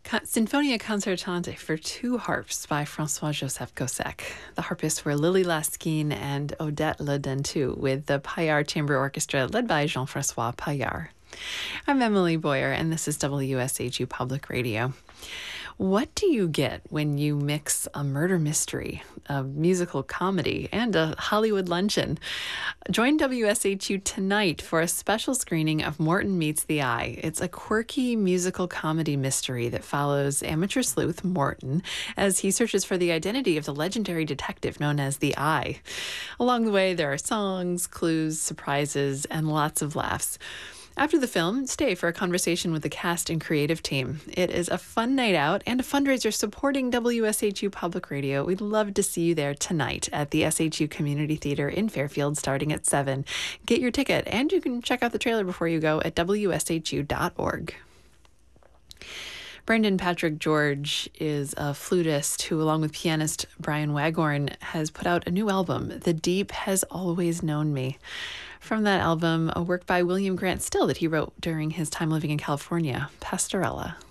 Sinfonia Concertante for two harps by François-Joseph Gossec. The harpists were Lily Laskin and Odette Le Dentu, with the Paillard Chamber Orchestra led by Jean-François Paillard. I'm Emily Boyer, and this is WSHU Public Radio. What do you get when you mix a murder mystery, a musical comedy, and a Hollywood luncheon? Join WSHU tonight for a special screening of Morton Meets the Eye. It's a quirky musical comedy mystery that follows amateur sleuth Morton as he searches for the identity of the legendary detective known as the Eye. Along the way, there are songs, clues, surprises, and lots of laughs. After the film, stay for a conversation with the cast and creative team. It is a fun night out and a fundraiser supporting WSHU Public Radio. We'd love to see you there tonight at the SHU Community Theater in Fairfield starting at 7. Get your ticket, and you can check out the trailer before you go at WSHU.org. Brendan Patrick George is a flutist who, along with pianist Brian Waghorn, has put out a new album, The Deep Has Always Known Me. From that album, a work by William Grant Still that he wrote during his time living in California, Pastorella.